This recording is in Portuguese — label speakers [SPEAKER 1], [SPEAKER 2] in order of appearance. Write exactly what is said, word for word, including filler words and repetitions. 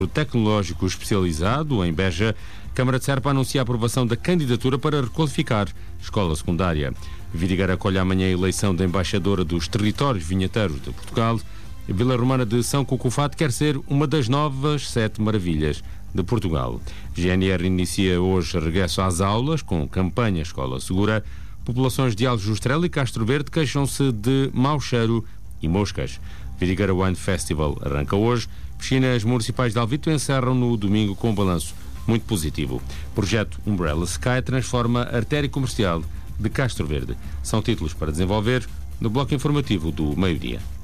[SPEAKER 1] tecnológico especializado em Beja, Câmara de Serpa anuncia a aprovação da candidatura para requalificar escola secundária. Vidigueira acolhe amanhã a eleição da embaixadora dos territórios vinheteiros de Portugal. A Vila Romana de São Cucufate quer ser uma das novas sete maravilhas de Portugal. G N R inicia hoje regresso às aulas com campanha Escola Segura. Populações de Aljustrel e Castro Verde queixam-se de mau cheiro e moscas. Vidigueira Wine Festival arranca hoje. Piscinas municipais de Alvito encerram no domingo com um balanço muito positivo. Projeto Umbrella Sky transforma a artéria comercial de Castro Verde. São títulos para desenvolver no bloco informativo do meio-dia.